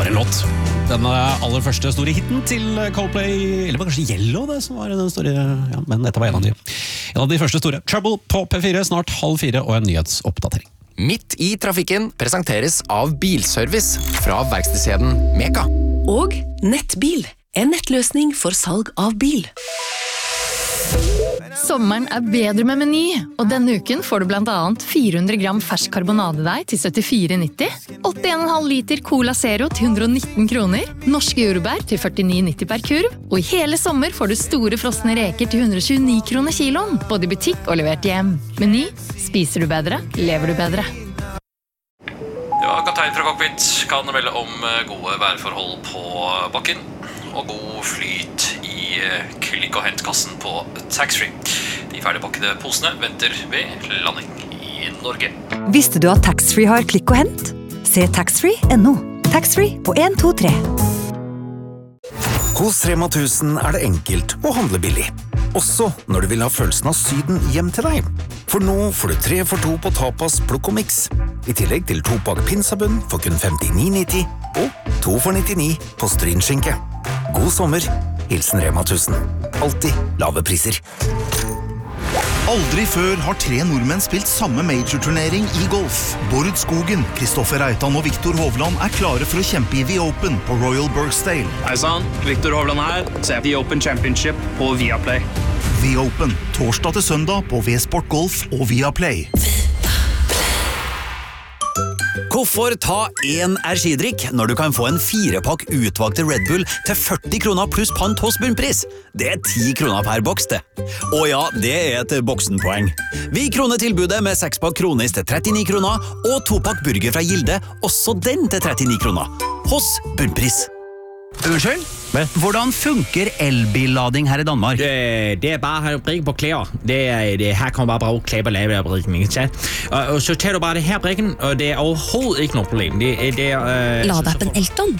for en låt. Den aller første store hitten til Coldplay, eller var kanskje Yellow det som var den store, ja, men dette var en av de første store. Trouble på P4, snart 3:30 og en nyhetsoppdatering. Midt i trafikken presenteres av Bilservice fra verkstedskjeden Meka. Og Nettbil, en nettløsning for salg av bil. Sommeren bedre med Meny, og denne uken får du blant annet 400 gram fersk karbonadedeig til 74,90, 81,5 liter Cola Zero til 119 kroner, norske jordbær til 49,90 per kurv, og i hele sommer får du store frosne reker til 129 kroner kiloen, både i butikk og levert hjem. Meny, spiser du bedre, lever du bedre. Ja, kaptein fra cockpit kan melde om gode værforhold på bakken og god flyt i klikk- og hentkassen på taxfree. De ferdigpakkede posene venter ved landing i Norge. Visste du at taxfree har klikk og hent? Se taxfree.no. Taxfree på 123. Hos Rema 1000 det enkelt å handle billig. Også når du vil ha følelsen av Syden hjem til deg. For nå får du 3 for 2 på tapas, plukk og mix. I tillegg til 2-pakk pinsabunn for kun 59,90 og 2 for 99 på strynskinke. God sommer, hilsen Rema 1000. Alltid lave priser. Aldri før har 3 nordmenn spilt samme major-turnering i golf. Bård Skogen, Kristoffer Reitan og Viktor Hovland klare for å kjempe i The Open på Royal Birkdale. Hei sann, Viktor Hovland her. Se The Open Championship på Viaplay. The Open, torsdag til søndag på V-Sport Golf og Viaplay. Hvorfor ta en energidrikk når du kan få en 4-pakk utvalgte Red Bull til 40 kroner pluss pant hos bunnpris? Det 10 kroner per boks, det. Og ja, det et boksenpoeng. Vi kroner tilbudet med 6-pakk kronis til 39 kroner, og 2-pakk burger fra Gilde, også den til 39 kroner. Hos bunnpris. Unnskyld? Hvordan funker elbillading her i Danmark? Det bare å brikke på klær. Her kan man bare bruke klær på lave brikken, ikke sant? Og så tar du bare det her brikken, og det overhovedet ikke noe problem. Ladeappen Elton